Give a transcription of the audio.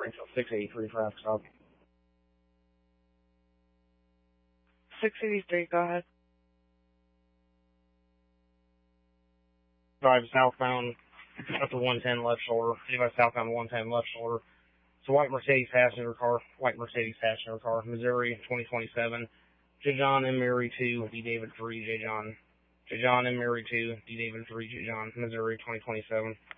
Springfield 683 traffic stop. 683, go ahead. Drive southbound up to 110 left shoulder. Anybody southbound 110 left shoulder. It's a white Mercedes passenger car. Missouri 2027. J. John M. Mary 2, D. David 3, J. John M. Mary 2, D. David 3, J. John, Missouri 2027.